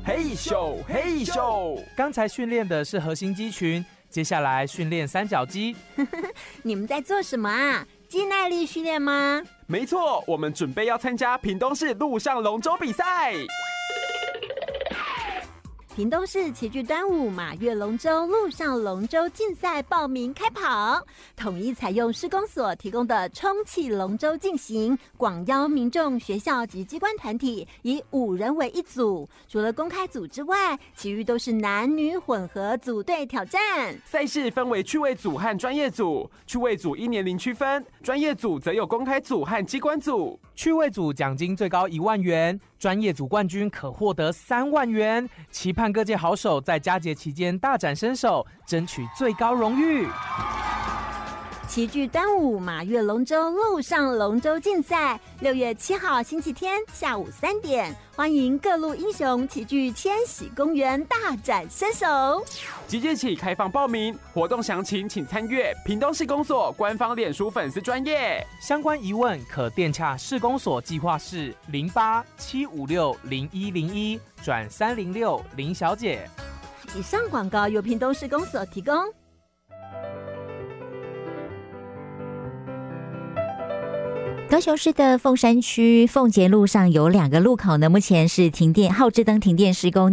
嘿咻嘿咻。 刚才训练的是核心肌群，接下来训练三角肌。 你们在做什么啊？肌耐力训练吗？ 没错，我们准备要参加屏东市陆上龙舟比赛。 屏东市齐聚端午马月龙舟陆上龙舟竞赛报名开跑，统一采用施工所提供的充气龙舟进行，广邀民众、学校及机关团体，以5人为一组。除了公开组之外，其余都是男女混合组队挑战。 赛事分为趣味组和专业组，趣味组依年龄区分，专业组则有公开组和机关组。 趣味组奖金最高1万元，专业组冠军可获得3万元。期盼各界好手在佳节期间大展身手，争取最高荣誉。 齐聚端午马月龙舟陆上龙舟竞赛，6月7号星期天下午3点，欢迎各路英雄齐聚千禧公园大展身手。 即日起开放报名，活动详情请参阅屏东市公所官方脸书粉丝专页。 相关疑问可电洽市公所计划室0875600101转306林小姐。 以上广告由屏东市公所提供。 高雄市的凤山区凤节路上有2个路口呢，目前是停电，号志灯停电施工。